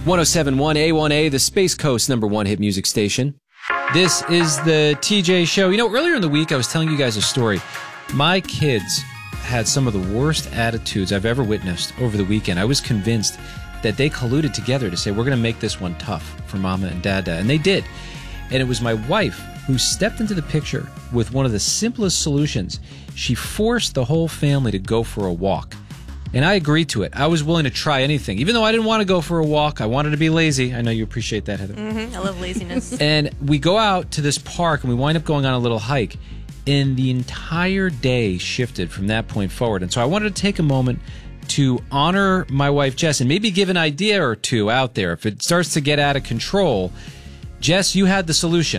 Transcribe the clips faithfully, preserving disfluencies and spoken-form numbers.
one oh seven point one A one A, the Space Coast number one hit music station. This is the T J Show. You know, earlier in the week, I was telling you guys a story. My kids had some of the worst attitudes I've ever witnessed over the weekend. I was convinced that they colluded together to say, we're going to make this one tough for Mama and Dada. And they did. And it was my wife who stepped into the picture with one of the simplest solutions. She forced the whole family to go for a walk. And I agreed to it. I was willing to try anything. Even though I didn't want to go for a walk, I wanted to be lazy. I know you appreciate that, Heather. Mm-hmm. I love laziness. And we go out to this park, and we wind up going on a little hike. And the entire day shifted from that point forward. And so I wanted to take a moment to honor my wife, Jess, and maybe give an idea or two out there. If it starts to get out of control, Jess, you had the solution.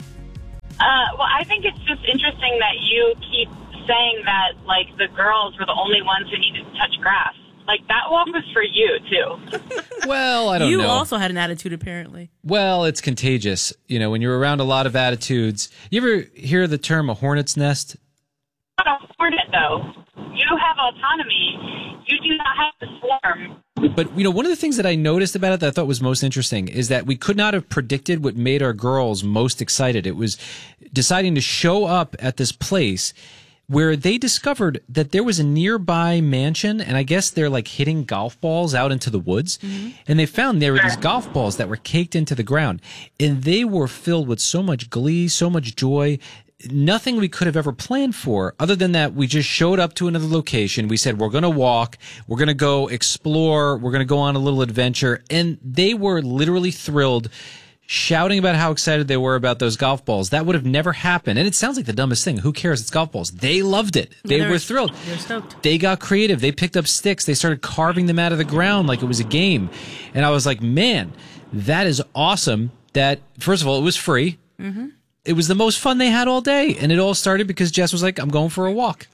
Uh, well, I think it's just interesting that you keep saying that, like, the girls were the only ones who needed to touch grass. Like, that walk was for you, too. Well, I don't you know. You also had an attitude, apparently. Well, it's contagious. You know, when you're around a lot of attitudes. You ever hear the term a hornet's nest? Not a hornet, though. You have autonomy. You do not have to swarm. But, you know, one of the things that I noticed about it that I thought was most interesting is that we could not have predicted what made our girls most excited. It was deciding to show up at this place where they discovered that there was a nearby mansion, and I guess they're like hitting golf balls out into the woods. Mm-hmm. And they found there were these golf balls that were caked into the ground, and they were filled with so much glee, so much joy. Nothing we could have ever planned for, other than that we just showed up to another location. We said, we're going to walk, we're going to go explore, we're going to go on a little adventure. And they were literally thrilled, shouting about how excited they were about those golf balls. That would have never happened. And it sounds like the dumbest thing. Who cares? It's golf balls. They loved it. They They're, were thrilled. They're stoked. They got creative. They picked up sticks. They started carving them out of the ground like it was a game. And I was like, man, that is awesome. That, first of all, it was free. Mm-hmm. It was the most fun they had all day. And it all started because Jess was like, I'm going for a walk.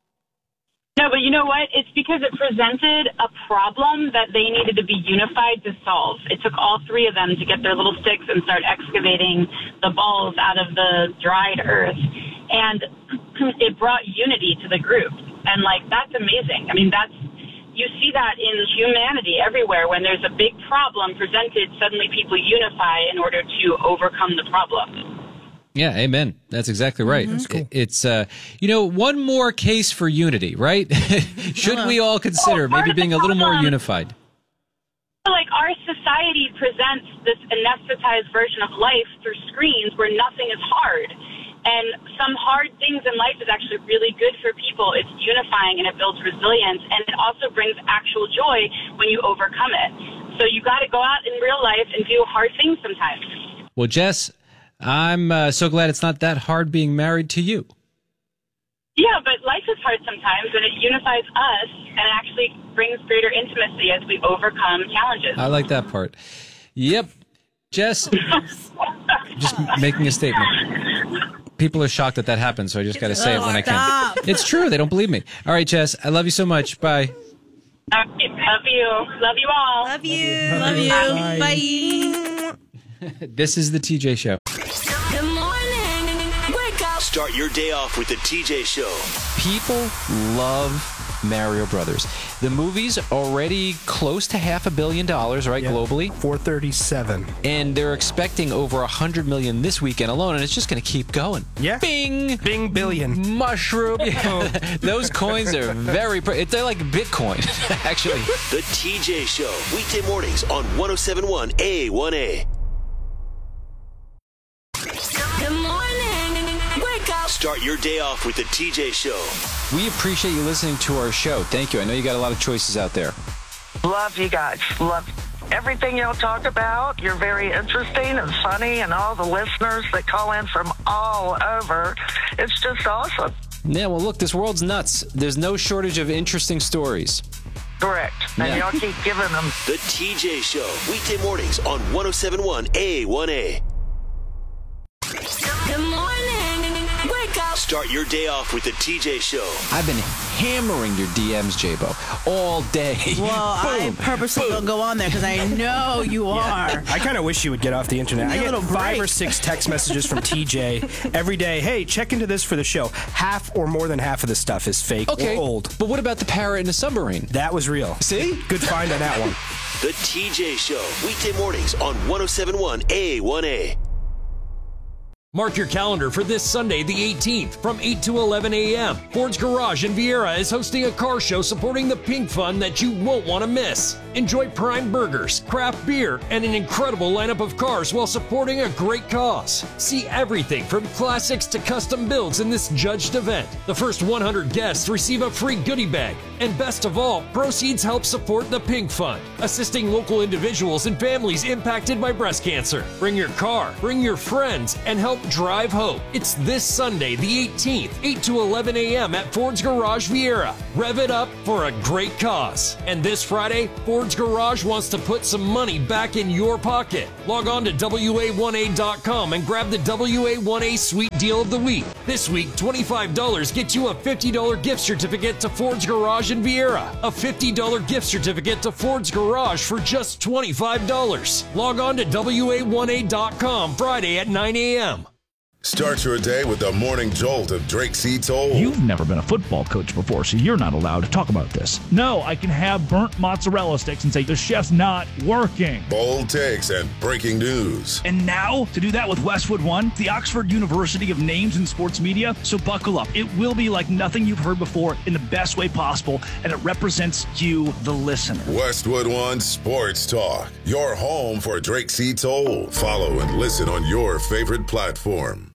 No, but you know what? It's because it presented a problem that they needed to be unified to solve. It took all three of them to get their little sticks and start excavating the balls out of the dried earth. And it brought unity to the group. And, like, that's amazing. I mean, that's, you see that in humanity everywhere. When there's a big problem presented, suddenly people unify in order to overcome the problem. Yeah, amen. That's exactly right. Mm-hmm. That's cool. It's, uh, you know, one more case for unity, right? Should we all consider maybe being a little more unified? Like, our society presents this anesthetized version of life through screens where nothing is hard. And some hard things in life is actually really good for people. It's unifying and it builds resilience. And it also brings actual joy when you overcome it. So you got to go out in real life and do hard things sometimes. Well, Jess, I'm uh, so glad it's not that hard being married to you. Yeah, but life is hard sometimes, and it unifies us, and it actually brings greater intimacy as we overcome challenges. I like that part. Yep. Jess, just making a statement. People are shocked that that happened, so I just got to say it when I can. It's true. They don't believe me. All right, Jess, I love you so much. Bye. Love you. Love you all. Love you. Love you. Love you. Bye. This is the T J Show. Good morning. Wake up. Start your day off with the T J Show. People love Mario Brothers. The movie's already close to half a billion dollars, right, yep. globally? four thirty-seven. And they're expecting over one hundred million this weekend alone, and it's just going to keep going. Yeah. Bing! Bing billion. Mushroom. Those coins are very... They're like Bitcoin, actually. The T J Show. Weekday mornings on one oh seven point one A one A. Good morning. Wake up. Start your day off with the T J Show. We appreciate you listening to our show. Thank you. I know you got a lot of choices out there. Love you guys. Love everything y'all talk about. You're very interesting and funny, and all the listeners that call in from all over. It's just awesome. Yeah, well, look, this world's nuts. There's no shortage of interesting stories. Correct. And yeah. y'all keep giving them. The T J Show. Weekday mornings on one oh seven point one A one A. Good morning. Wake up. Start your day off with the T J Show. I've been hammering your D Ms, J-Bo, all day. Well, Boom. I purposely don't go on there because I know you are. Yeah. I kind of wish you would get off the internet. I get five or six text messages from T J every day. Hey, check into this for the show. Half or more than half of this stuff is fake okay. or old. But what about the parrot in the submarine? That was real. See? Good find on that one. The T J Show, weekday mornings on one oh seven point one A one A. Mark your calendar for this Sunday, the eighteenth, from eight to eleven a.m. Ford's Garage in Viera is hosting a car show supporting the Pink Fund that you won't want to miss. Enjoy prime burgers, craft beer, and an incredible lineup of cars while supporting a great cause. See everything from classics to custom builds in this judged event. The first one hundred guests receive a free goodie bag. And best of all, proceeds help support the Pink Fund, assisting local individuals and families impacted by breast cancer. Bring your car, bring your friends, and help drive hope. It's this Sunday, the eighteenth, eight to eleven a.m. at Ford's Garage Viera. Rev it up for a great cause. And this Friday, Ford's Garage wants to put some money back in your pocket. Log on to W A one A dot com and grab the W A one A Sweet Deal of the Week. This week, twenty-five dollars gets you a fifty dollars gift certificate to Ford's Garage in Viera. A fifty dollars gift certificate to Ford's Garage for just twenty-five dollars. Log on to W A one A dot com Friday at nine a.m. Start your day with the morning jolt of Drake C. Toll. You've never been a football coach before, so you're not allowed to talk about this. No, I can have burnt mozzarella sticks and say the chef's not working. Bold takes and breaking news. And now, to do that with Westwood One, the Oxford University of Names in Sports Media. So buckle up. It will be like nothing you've heard before in the best way possible, and it represents you, the listener. Westwood One Sports Talk, your home for Drake C. Toll. Follow and listen on your favorite platform.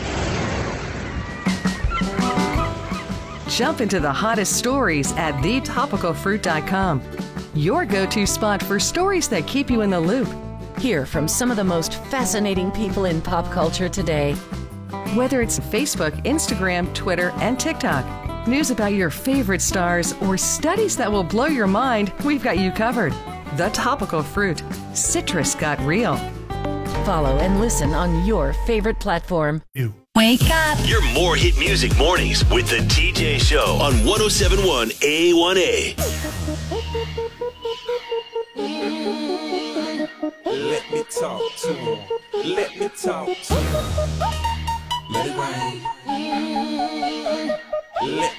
Jump into the hottest stories at the topical fruit dot com. Your go-to spot for stories that keep you in the loop. Hear from some of the most fascinating people in pop culture today. Whether it's Facebook, Instagram, Twitter, and TikTok, news about your favorite stars, or studies that will blow your mind, we've got you covered. The Topical Fruit. Citrus got real. Follow and listen on your favorite platform. You. Wake up. Your more hit music mornings with the T J Show on one oh seven point one A one A. Let me talk to him. Let me talk to him. Let it rain. Let